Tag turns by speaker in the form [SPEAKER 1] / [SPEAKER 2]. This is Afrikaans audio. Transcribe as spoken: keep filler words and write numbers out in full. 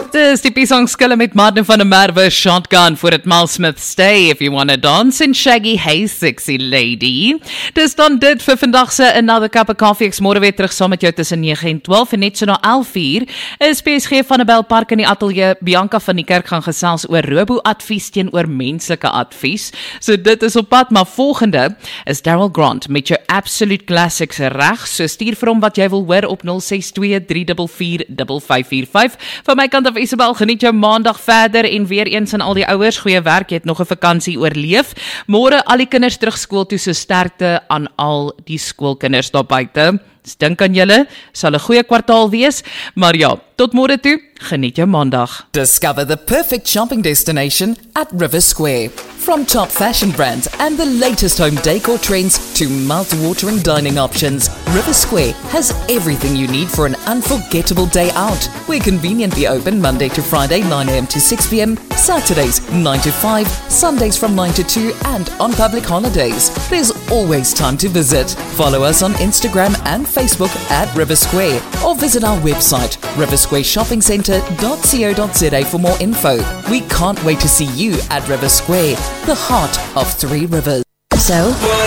[SPEAKER 1] Dis die P-song Skille met Martin van der Merwe, Shotgun voor het Mal Smith Stay if you wanna dance in Shaggy Hey Sexy Lady. Dis dan dit vir vandag se Another Cup of Coffee. Ek môre weer terug saam met jou tussen nege en twaalf en net so na elf uur is P S G van 'n Bell Park in die ateljee. Bianca van die Kerk gaan gesels oor robo-advies teenoor menslike advies. So dit is op pad, maar volgende is Daryl Grant met jou Absolute Classics reg. So stuur vir hom wat jy wil hoor op nul ses twee drie vier vier vyf vyf vier vyf. Van my kant af Isabel, geniet jou maandag verder en weer eens aan al die ouers, goeie werk, jy het nog 'n vakansie oorleef. Môre al die kinders terug skool toe, so sterkte aan al die skoolkinders daar buite. Dink aan julle, sal 'n goeie kwartaal wees, maar ja, tot môre toe, geniet jou maandag.
[SPEAKER 2] Discover the perfect shopping destination at River Square. From top fashion brands and the latest home decor trends to mouth-watering dining options, River Square has everything you need for an unforgettable day out. We're conveniently open Monday to Friday nine a m to six p m, Saturdays nine to five, Sundays from nine to two, and on public holidays. There's always time to visit. Follow us on Instagram and Facebook at River Square or visit our website river square shopping centre dot co dot za for more info. We can't wait to see you at River Square, the heart of Three Rivers.
[SPEAKER 3] So,